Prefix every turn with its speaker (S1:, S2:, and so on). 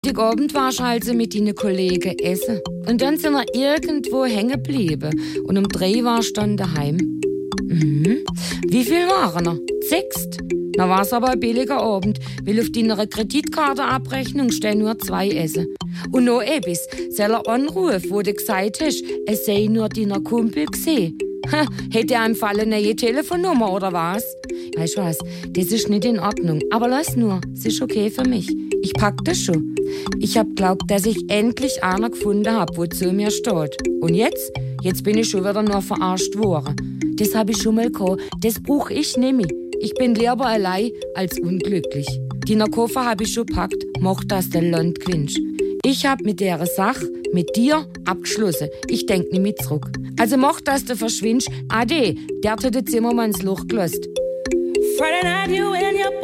S1: Abend warst du also mit deinen Kollegen essen. Und dann sind wir irgendwo hängen geblieben. Und um 3 warst du dann daheim. Wie viel waren er? 6? Na war's aber ein billiger Abend, weil auf deiner Kreditkartenabrechnung stehen nur 2 Essen. Und noch etwas, soll er anrufen, wo du gesagt hast, es sei nur deiner Kumpel gesehen. Hätte er im Fall eine neue Telefonnummer oder was? Weißt du was, das ist nicht in Ordnung. Aber lass nur, es ist okay für mich. Ich pack das schon. Ich hab glaubt, dass ich endlich einer gefunden hab, wo zu mir steht. Und jetzt? Jetzt bin ich schon wieder nur verarscht worden. Das hab ich schon mal gehabt. Das brauch ich nicht. Ich bin lieber allein als unglücklich. Deiner Koffer hab ich schon gepackt. Mach, dass der Land gewinnst. Ich hab mit der Sache, mit dir, abgeschlossen. Ich denk nicht mit zurück. Also mach, dass du verschwindest. Ade, der hat das Zimmermanns Loch gelost.